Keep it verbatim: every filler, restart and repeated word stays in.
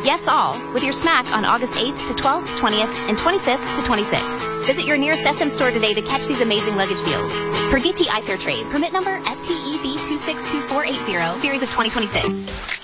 Yes, all, with your smack on August eighth to twelfth, twentieth, and twenty-fifth to twenty-sixth. Visit your nearest S M store today to catch these amazing luggage deals. Per D T I Fair Trade, permit number F T E B two six two four eight zero, series of twenty twenty-six.